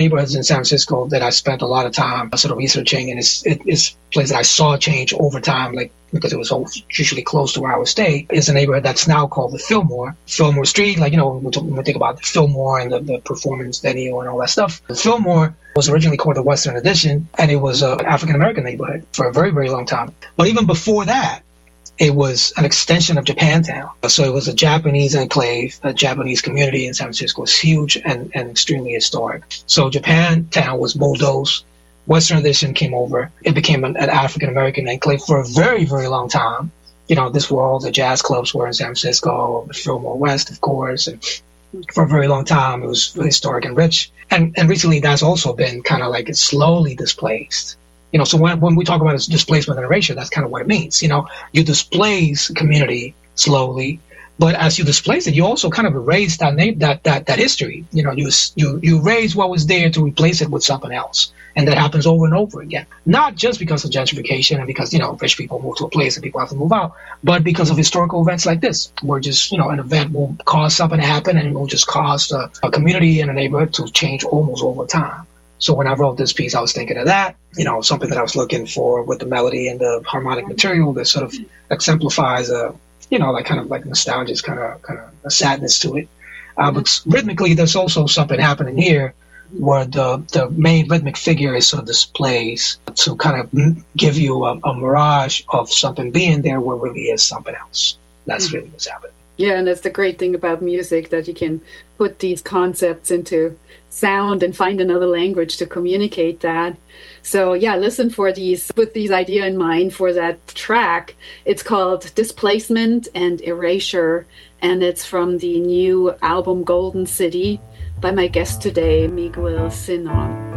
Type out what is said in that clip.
neighborhoods in San Francisco that I spent a lot of time sort of researching, and it's a place that I saw change over time, like because it was usually close to where I would stay, is a neighborhood that's now called the Fillmore Street. Like, when we think about the Fillmore and the performance venue and all that stuff, the Fillmore was originally called the Western Addition, and it was an African-American neighborhood for a very, very long time. But even before that, it was an extension of Japantown. So it was a Japanese enclave, a Japanese community in San Francisco. It was huge and extremely historic. So Japantown was bulldozed. Western Addition came over. It became an African-American enclave for a very, very long time. This were all the jazz clubs were in San Francisco, the Fillmore West, of course. And for a very long time, it was historic and rich. And recently, that's also been kind of like it's slowly displaced. So when we talk about displacement and erasure, that's kind of what it means. You displace a community slowly, but as you displace it, you also kind of erase that history. You erase what was there to replace it with something else. And that happens over and over again. Not just because of gentrification and because, rich people move to a place and people have to move out, but because of historical events like this, where just, an event will cause something to happen and it will just cause a community and a neighborhood to change almost over time. So when I wrote this piece, I was thinking of that, something that I was looking for with the melody and the harmonic material that sort of exemplifies like nostalgia's kind of a sadness to it. But rhythmically, there's also something happening here where the main rhythmic figure is sort of displays to kind of give you a mirage of something being there where really is something else. That's really what's happening. Yeah, and that's the great thing about music, that you can put these concepts into sound and find another language to communicate that. So yeah, listen for these, put these idea in mind for that track. It's called Displacement and Erasure, and it's from the new album Golden City by my guest today, Miguel Sinon.